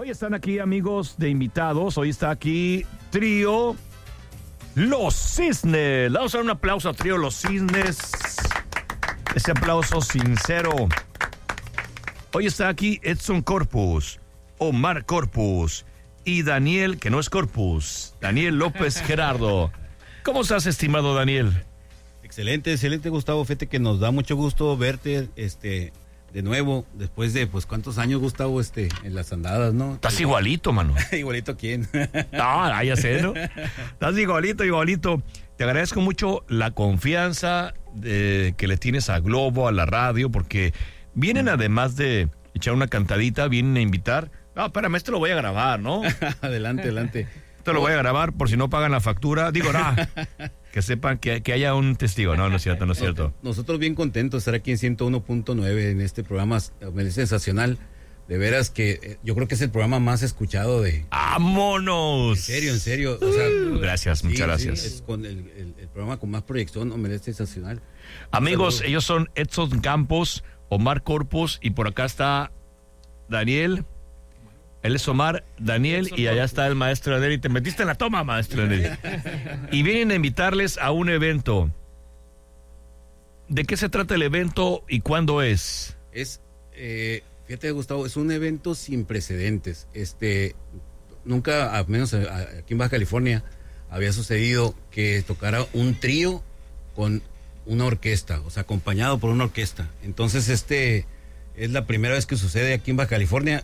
Hoy están aquí amigos de invitados. Hoy está aquí Trío Los Cisnes. Vamos a dar un aplauso a Trío Los Cisnes. Ese aplauso sincero. Hoy está aquí Edson Corpus, Omar Corpus y Daniel, que no es Corpus, Daniel López Gerardo. ¿Cómo estás, estimado Daniel? Excelente, Gustavo. Fíjate que nos da mucho gusto verte de nuevo, después de, pues, ¿cuántos años, Gustavo, en las andadas, no? Estás igualito, mano. ¿Igualito a quién? No, ya sé, ¿no? Estás igualito. Te agradezco mucho la confianza que le tienes a Globo, a la radio, porque vienen, además de echar una cantadita, vienen a invitar. No, espérame, esto lo voy a grabar, ¿no? Adelante. Esto lo voy a grabar por si no pagan la factura. Digo, no, que sepan que haya un testigo. No es cierto. Nosotros bien contentos de estar aquí en 101.9 en este programa sensacional. De veras que yo creo que es el programa más escuchado de... ¡Vámonos! En serio. O sea, gracias, muchas gracias. Sí, es con el programa con más proyección, Omelette Sensacional. Amigos, Saludos. ellos son Edson Campos, Omar Corpus, y por acá está Daniel. Él es Omar, Daniel, y allá está el maestro Daniel. Y te metiste en la toma, maestro Daniel. Y vienen a invitarles a un evento. ¿De qué se trata el evento y cuándo es? Fíjate, Gustavo, es un evento sin precedentes. Nunca, al menos aquí en Baja California, había sucedido que tocara un trío con una orquesta, o sea, acompañado por una orquesta. Entonces, es la primera vez que sucede aquí en Baja California.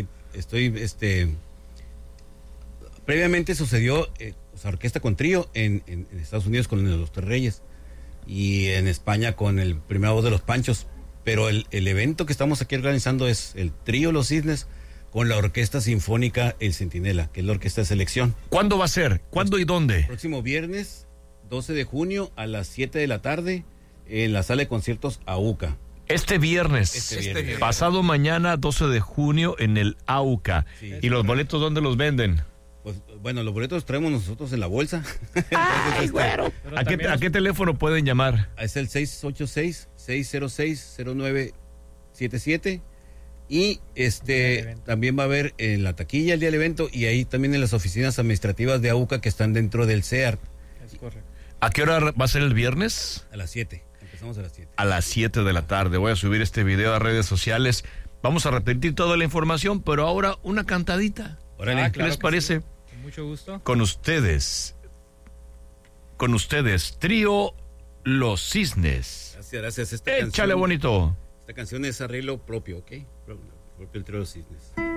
Previamente sucedió orquesta con trío en Estados Unidos con los Tres Reyes y en España con el Primera Voz de los Panchos, pero el evento que estamos aquí organizando es el Trío Los Cisnes con la Orquesta Sinfónica El Centinela, que es la orquesta de selección. ¿Cuándo va a ser? ¿Cuándo y dónde? Próximo viernes 12 de junio a las 7 de la tarde en la sala de conciertos AUCA. Este viernes. Pasado mañana, 12 de junio, en el AUCA. Sí, ¿y los boletos dónde los venden? Pues, bueno, los boletos los traemos nosotros en la bolsa. ¡Ay, güero! ¿A qué teléfono pueden llamar? Es el 686-606-0977. Y también va a haber en la taquilla el día del evento y ahí también en las oficinas administrativas de AUCA que están dentro del CEART. Es correcto. ¿A qué hora va a ser el viernes? A las 7. Empezamos a las 7. A las 7 de la tarde. Voy a subir este video a redes sociales. Vamos a repetir toda la información, pero ahora una cantadita. Órale. ¿Qué les parece? Sí. Con mucho gusto. Con ustedes, Trío Los Cisnes. Gracias. Échale bonito. Esta canción es arreglo propio, ¿ok? Propio el Trío Los Cisnes.